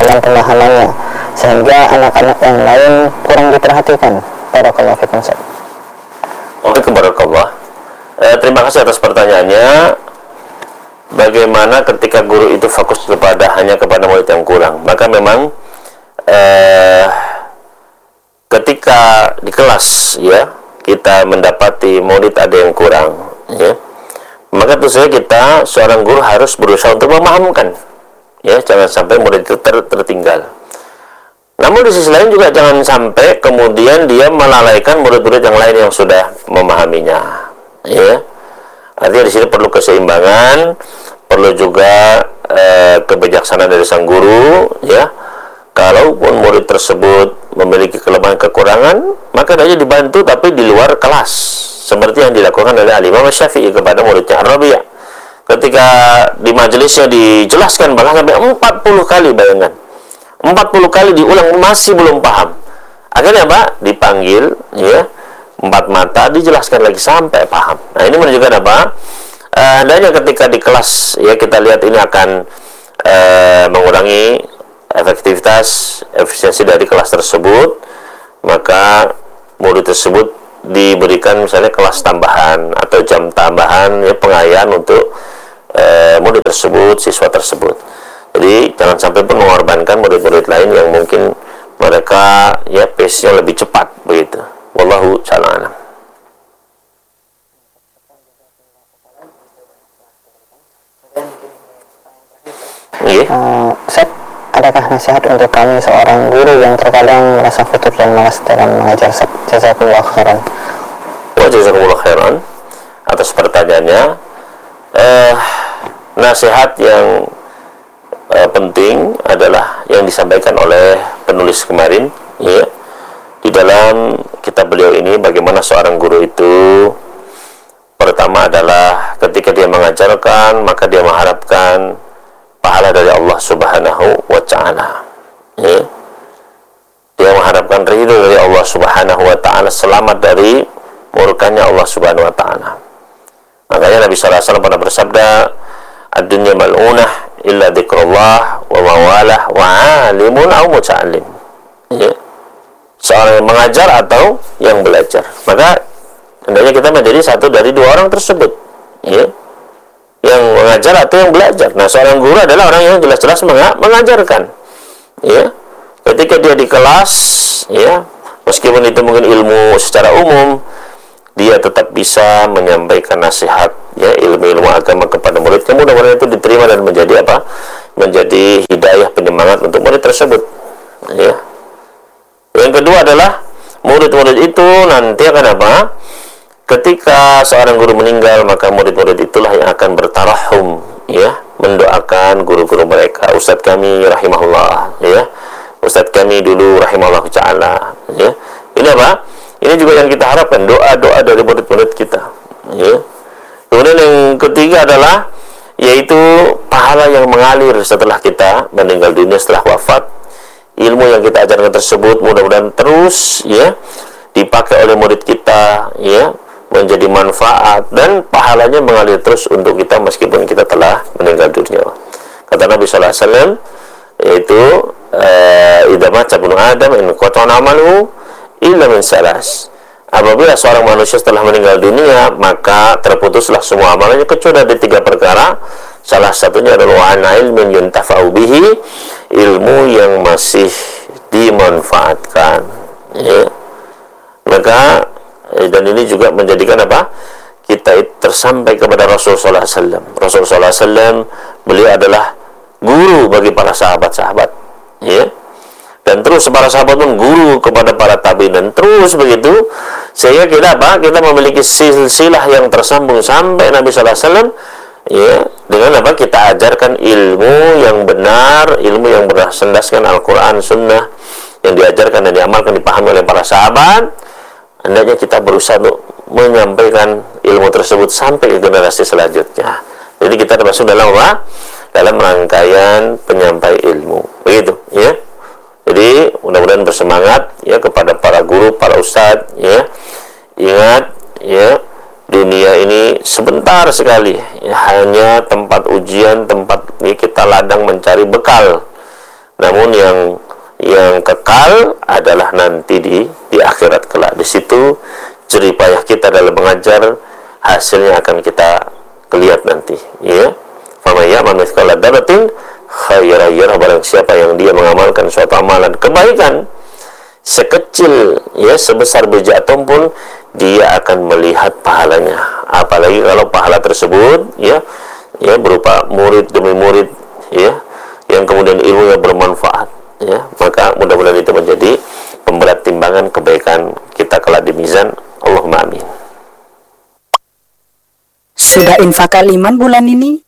dalam pemahamannya, sehingga anak-anak yang lain kurang diperhatikan. Barakallahu fikum. Barakallah. Terima kasih atas pertanyaannya. Bagaimana ketika guru itu fokus hanya kepada murid yang kurang? Maka memang ketika di kelas ya kita mendapati murid ada yang kurang ya, maka tentu saja kita seorang guru harus berusaha untuk memahamkan ya, jangan sampai murid itu tertinggal. Namun di sisi lain juga jangan sampai kemudian dia melalaikan murid-murid yang lain yang sudah memahaminya ya. Artinya di sini perlu keseimbangan, perlu juga kebijaksanaan dari sang guru ya. Kalaupun murid tersebut memiliki kelemahan kekurangan, maka dia dibantu tapi di luar kelas, seperti yang dilakukan oleh Imam Syafi'i kepada muridnya Ar-Rabi'. Ketika di majelisnya dijelaskan bahkan sampai 40 kali, bayangkan 40 kali diulang masih belum paham. Akhirnya apa? Dipanggil ya, 4 mata dijelaskan lagi sampai paham. Nah, ini menunjukkan apa? Hendaknya ketika di kelas ya kita lihat ini akan mengurangi efektivitas, efisiensi dari kelas tersebut, maka murid tersebut diberikan misalnya kelas tambahan atau jam tambahan ya, pengayaan untuk murid tersebut, siswa tersebut. Jadi jangan sampai pun mengorbankan murid-murid lain yang mungkin mereka ya pace-nya lebih cepat begitu. Wallahu ta'ala a'lam. Ustaz, adakah nasihat untuk kami seorang guru yang terkadang merasa futur dan malas dalam mengajar? Jazakumullah khairan. Jazakumullah khairan atas pertanyaannya. Nasihat yang penting adalah yang disampaikan oleh penulis kemarin ya, di dalam kitab beliau ini, bagaimana seorang guru itu pertama adalah ketika dia mengajarkan maka dia mengharapkan pahala dari Allah Subhanahu wa ta'ala ya. Dia mengharapkan ridho dari Allah Subhanahu wa ta'ala, selamat dari murkanya Allah Subhanahu wa ta'ala. Makanya Nabi SAW pernah bersabda, ad-dunya mal'unah illa dzikrullah wa mawalah wa alimun au muta'allim ya. Seorang yang mengajar atau yang belajar, maka hendaknya kita menjadi satu dari dua orang tersebut ya, yang mengajar atau yang belajar. Nah, seorang guru adalah orang yang jelas-jelas mengajarkan ya. Ketika dia di kelas ya, meskipun itu mungkin ilmu secara umum, dia tetap bisa menyampaikan nasihat ya, ilmu-ilmu agama kepada muridnya. Mudah-mudahan itu diterima dan menjadi apa? Menjadi hidayah, penyemangat untuk murid tersebut ya. Yang kedua adalah murid-murid itu nanti akan apa? Ketika seorang guru meninggal, maka murid-murid itulah yang akan bertarahum ya, mendoakan guru-guru mereka. Ustadz kami rahimahullah ya, ustadz kami dulu rahimahullah ta'ala ya. Ini apa? Ini juga yang kita harapkan, doa-doa dari murid-murid kita ya. Kemudian yang ketiga adalah yaitu pahala yang mengalir setelah kita meninggal dunia, setelah wafat. Ilmu yang kita ajarkan tersebut mudah-mudahan terus ya dipakai oleh murid kita ya, menjadi manfaat dan pahalanya mengalir terus untuk kita meskipun kita telah meninggal dunia. Kata Nabi sallallahu alaihi wasallam, yaitu idza mata ibnu adam in qatana amaluhu illa min salas. Apabila seorang manusia setelah meninggal dunia, maka terputuslah semua amalannya kecuali dari 3 perkara. Salah satunya adalah an ilmin yuntafa'u bihi, ilmu yang masih dimanfaatkan ya. Maka dan ini juga menjadikan apa? Kita tersampai kepada Rasulullah SAW. Rasulullah SAW beliau adalah guru bagi para sahabat-sahabat ya. Dan terus para sahabat pun guru kepada para tabi'in, dan terus begitu sehingga kita apa? Kita memiliki silsilah yang tersambung sampai Nabi sallallahu alaihi wasallam ya, dengan apa? Kita ajarkan ilmu yang benar, ilmu yang berasaskan Al-Qur'an, Sunnah yang diajarkan dan diamalkan, dipahami oleh para sahabat. Hendaknya kita berusaha untuk menyampaikan ilmu tersebut sampai ke generasi selanjutnya. Jadi kita termasuk dalam apa? Dalam rangkaian penyampai ilmu. Begitu ya. Jadi mudah-mudahan bersemangat ya kepada para guru, para ustadz ya. Ingat ya, dunia ini sebentar sekali ya, hanya tempat ujian, tempat ya, kita ladang mencari bekal. Namun yang kekal adalah nanti di akhirat kelak. Di situ jerih payah kita dalam mengajar, hasilnya akan kita lihat nanti, ya. Faman ya'mal mithqala dzarratin khairan yarah, barang siapa yang dia mengamalkan suatu amalan kebaikan sekecil, ya, sebesar biji atom pun, dia akan melihat pahalanya. Apalagi kalau pahala tersebut, ya berupa murid demi murid, ya, yang kemudian ilmunya bermanfaat, ya, maka mudah-mudahan itu menjadi pemberat timbangan kebaikan kita kelak di mizan. Allahumma amin. Sudah infakal iman bulan ini?